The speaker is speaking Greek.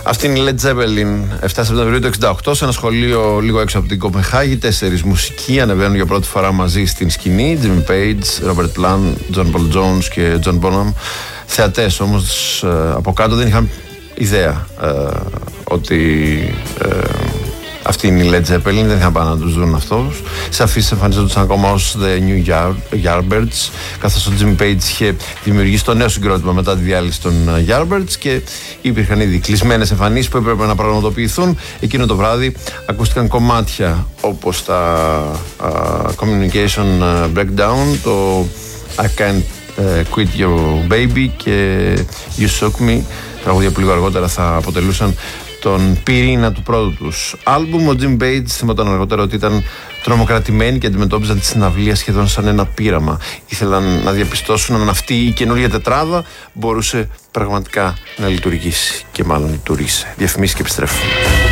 Αυτή είναι η Led Zeppelin, 7 Σεπτεμβρίου του 1968, σε ένα σχολείο λίγο έξω από την Κοπενχάγη. 4 μουσικοί ανεβαίνουν για πρώτη φορά μαζί στην σκηνή. Jimmy Page, Robert Plant, John Paul Jones και John Bonham. Θεατές όμως από κάτω δεν είχαν ιδέα ότι αυτή είναι η Led Zeppelin, δεν είχαν πάει να τους δουν αυτούς. Σε αφήσεις εμφανίζονταν ακόμα ως The New Yardbirds, καθώς ο Jimmy Page είχε δημιουργήσει το νέο συγκρότημα μετά τη διάλυση των Yardbirds και υπήρχαν ήδη κλεισμένες εμφανίσεις που έπρεπε να πραγματοποιηθούν. Εκείνο το βράδυ ακούστηκαν κομμάτια όπως τα Communication Breakdown, το I Can't Quit Your Baby και You Shook Me, τραγούδια που λίγο αργότερα θα αποτελούσαν τον πυρήνα του πρώτου τους άλμπουμ. Ο Jim Page θυμόταν αργότερα ότι ήταν τρομοκρατημένοι και αντιμετώπιζαν τη συναυλία σχεδόν σαν ένα πείραμα. Ήθελαν να διαπιστώσουν αν αυτή η καινούργια τετράδα μπορούσε πραγματικά να λειτουργήσει, και μάλλον λειτουργήσε. Διαφημίσεις και επιστρέφουμε.